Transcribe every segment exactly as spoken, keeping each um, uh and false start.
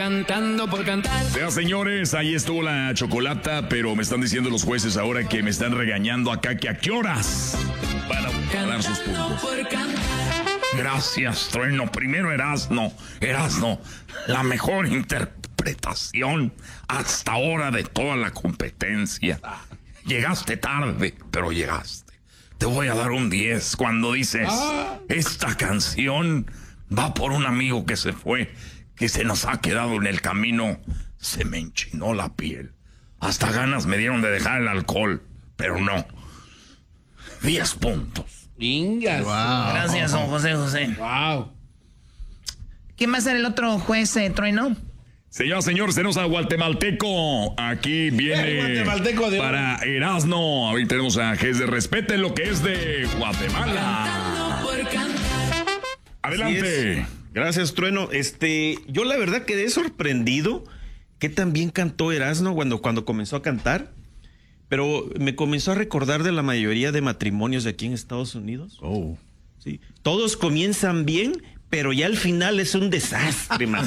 Cantando por cantar. Ya, señores, ahí estuvo la chocolata, pero me están diciendo los jueces ahora que me están regañando acá que a qué horas van a dar sus puntos. Gracias, Trueno. Primero Erasno. Erasno, la mejor interpretación hasta ahora de toda la competencia. Llegaste tarde, pero llegaste. Te voy a dar un diez cuando dices, ah. esta canción va por un amigo que se fue, que se nos ha quedado en el camino. Se me enchinó la piel. Hasta ganas me dieron de dejar el alcohol, pero no. diez puntos. Ingas. Wow. Gracias, don José José. Wow. ¿Quién va a ser el otro juez, eh, Trueno? Señor, señor, tenemos a Guatemalteco. Aquí viene Guatemalteco de para Erasno. Ahí tenemos a Gese. Respeten lo que es de Guatemala. Adelante. Es. Gracias, Trueno. Este, yo la verdad quedé sorprendido que tan bien cantó Erasno cuando, cuando comenzó a cantar. Pero me comenzó a recordar de la mayoría de matrimonios de aquí en Estados Unidos. Oh. Sí. Todos comienzan bien, pero ya al final es un desastre, man.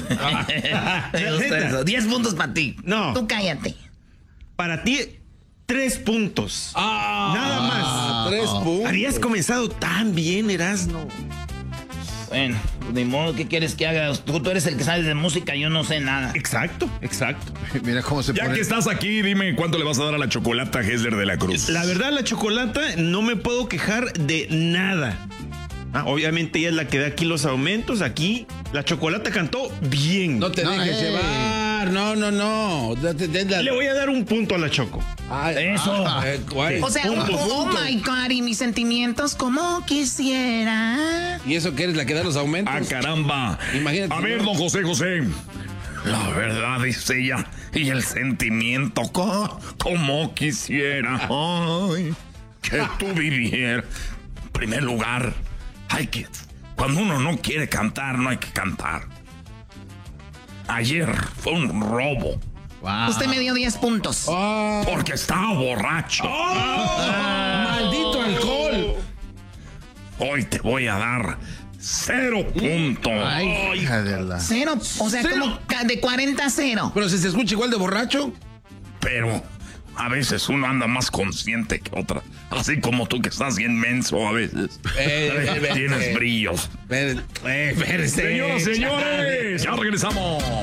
Diez puntos para ti. No. Tú cállate. Para ti, tres puntos. Ah, Nada más. Tres puntos. Habías comenzado tan bien, Erasno. Bueno, de modo, ¿qué quieres que haga? Tú, tú eres el que sabes de música, yo no sé nada. Exacto, exacto. Mira cómo se Ya pone. que estás aquí, dime cuánto le vas a dar a la chocolata Gessler de la Cruz. La verdad, la chocolata no me puedo quejar de nada. Ah, obviamente ella es la que da aquí los aumentos. Aquí la chocolata cantó bien. No te No, dejes hey. llevar. No, no, no. Date- date la- Le voy a dar un punto a la Choco. Ay, Eso. ah, eh, ¿cuál? O sea, Punto, oh, punto. my God, y mis sentimientos como quisiera. ¿Y eso que eres la que da los aumentos? Ah, caramba. Imagínate, A ver, ¿no? don José José. La verdad, dice ella, y el sentimiento, co- como quisiera. Ay, que tú vivieras. En primer lugar, hay que. Cuando uno no quiere cantar, no hay que cantar. Ayer fue un robo. Wow. Usted me dio diez puntos. Ah, Porque estaba borracho. ¡Maldito alcohol! Hoy te voy a dar cero puntos. Ay, hija de la... Cero, o sea, Cero. como ca- de cuarenta a cero. Pero si se escucha igual de borracho. Pero a veces uno anda más consciente que otra. Así como tú que estás bien menso a veces. Eh, eh, Tienes eh, brillos. Eh, eh, espérese. Señoras, señores, ya regresamos.